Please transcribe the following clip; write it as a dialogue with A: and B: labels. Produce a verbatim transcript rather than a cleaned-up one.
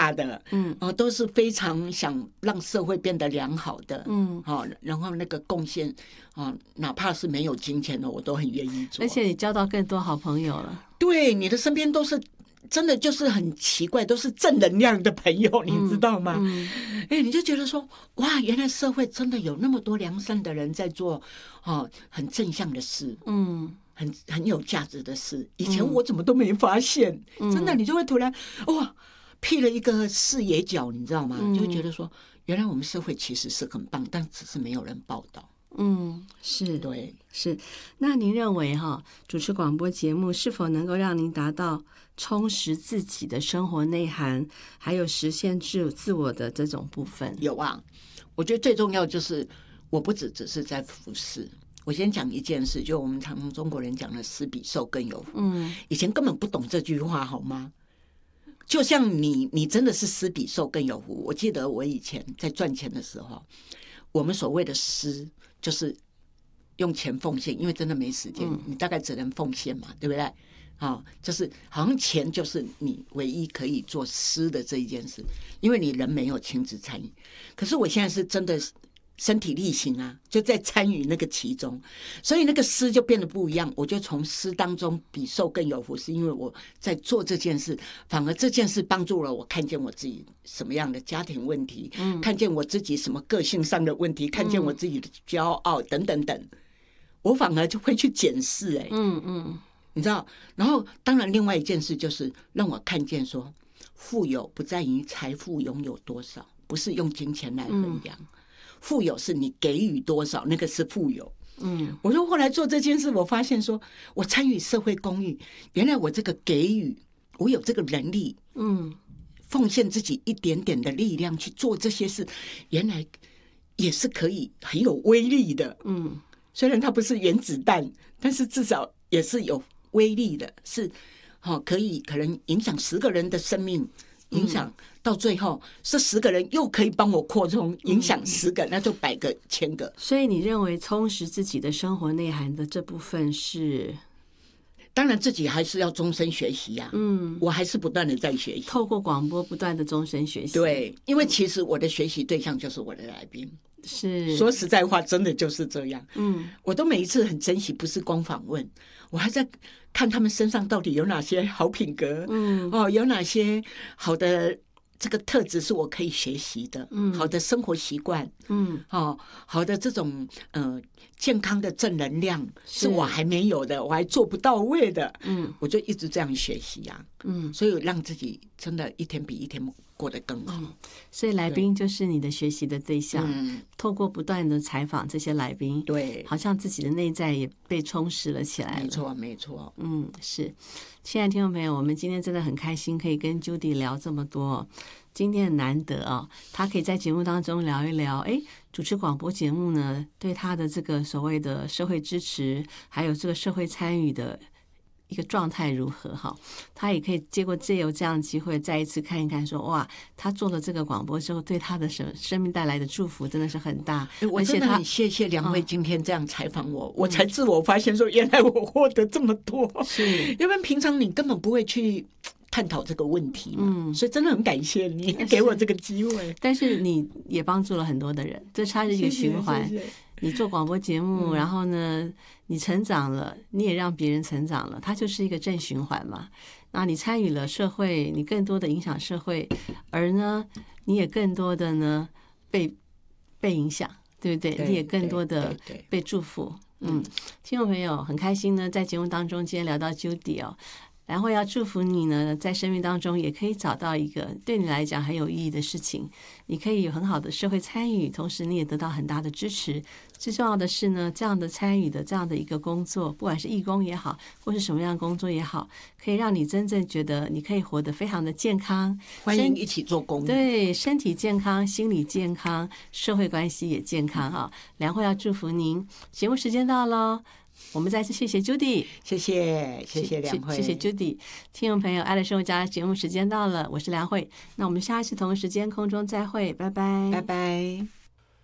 A: 大的，嗯，哦，都是非常想让社会变得良好的，嗯，好、哦，然后那个贡献，啊、哦，哪怕是没有金钱的，我都很愿意做。
B: 而且你交到更多好朋友了。
A: 对，你的身边都是真的就是很奇怪，都是正能量的朋友，你知道吗？嗯，哎、嗯，你就觉得说，哇，原来社会真的有那么多良善的人在做，哦，很正向的事，嗯。很很有价值的事，以前我怎么都没发现，嗯、真的，你就会突然哇，辟了一个视野角，你知道吗？嗯、就会觉得说，原来我们社会其实是很棒，但只是没有人报道。
B: 嗯，是，
A: 对，
B: 是。那您认为哈，主持广播节目是否能够让您达到充实自己的生活内涵，还有实现自自我的这种部分？
A: 有啊，我觉得最重要就是，我不只只是在服侍。我先讲一件事，就我们常中国人讲的"施比受更有福"。嗯，以前根本不懂这句话，好吗？就像你，你真的是施比受更有福。我记得我以前在赚钱的时候，我们所谓的施就是用钱奉献，因为真的没时间，嗯、你大概只能奉献嘛，对不对？啊、哦，就是好像钱就是你唯一可以做施的这一件事，因为你人没有亲自参与。可是我现在是真的身体力行啊，就在参与那个其中，所以那个施就变得不一样。我就从施当中比受更有福，是因为我在做这件事，反而这件事帮助了我看见我自己什么样的家庭问题，嗯、看见我自己什么个性上的问题，看见我自己的骄傲等等等，我反而就会去检视、欸，哎，嗯嗯，你知道？然后当然，另外一件事就是让我看见说，富有不在于财富拥有多少，不是用金钱来衡量。嗯，富有是你给予多少，那个是富有。嗯，我就后来做这件事，我发现说，我参与社会公益，原来我这个给予，我有这个能力，嗯，奉献自己一点点的力量去做这些事，原来也是可以很有威力的。嗯，虽然它不是原子弹，但是至少也是有威力的，是哦，可以可能影响十个人的生命。影响到最后，这十个人又可以帮我扩充，影响十个，那就百个、千个。
B: 所以你认为充实自己的生活内涵的这部分是？
A: 当然自己还是要终身学习啊，嗯，我还是不断的在学习，
B: 透过广播不断的终身学习。
A: 对，因为其实我的学习对象就是我的来宾。
B: 是，
A: 说实在话，真的就是这样。嗯，我都每一次很珍惜，不是光访问，我还在看他们身上到底有哪些好品格，嗯，哦，有哪些好的这个特质是我可以学习的，嗯，好的生活习惯，嗯，哦，好的这种呃健康的正能量是我还没有的，我还做不到位的，嗯，我就一直这样学习啊，嗯，所以让自己真的一天比一天过得更好。嗯，
B: 所以来宾就是你的学习的对象。嗯，透过不断的采访这些来宾，
A: 对，
B: 好像自己的内在也被充实了起来了。
A: 没错，没错。
B: 嗯，是。亲爱的听众朋友，我们今天真的很开心，可以跟 Judy 聊这么多。今天很难得啊、哦，他可以在节目当中聊一聊，哎，主持广播节目呢，对他的这个所谓的社会支持，还有这个社会参与的一个状态如何哈？他也可以借过借由这样的机会，再一次看一看说，哇，他做了这个广播之后，对他的生生命带来的祝福真的是很大。
A: 我真的很谢谢两位今天这样采访我，嗯、我才自我发现说，原来我获得这么多，
B: 是，
A: 要不然平常你根本不会去探讨这个问题嘛，嗯，所以真的很感谢你给我这个机会。
B: 但是你也帮助了很多的人，这它是一个循环。谢谢谢谢，你做广播节目，嗯、然后呢，你成长了，你也让别人成长了，它就是一个正循环嘛。那你参与了社会，你更多的影响社会，而呢，你也更多的呢被被影响，对不对？
A: 对，
B: 你也更多的被祝福。嗯，听众朋友很开心呢，在节目当中今天聊到 Judy 哦。然后要祝福你呢，在生命当中也可以找到一个对你来讲很有意义的事情，你可以有很好的社会参与，同时你也得到很大的支持。最重要的是呢，这样的参与的这样的一个工作，不管是义工也好，或是什么样的工作也好，可以让你真正觉得你可以活得非常的健康。
A: 欢迎一起做公益，
B: 对，身体健康，心理健康，社会关系也健康哈。梁慧要祝福您。节目时间到了。我们再次谢谢 Judy，
A: 谢谢谢谢梁慧，
B: 谢谢 Judy。 听众朋友，爱的生活家节目时间到了，我是梁慧，那我们下一次同一时间空中再会，拜拜，
A: 拜拜。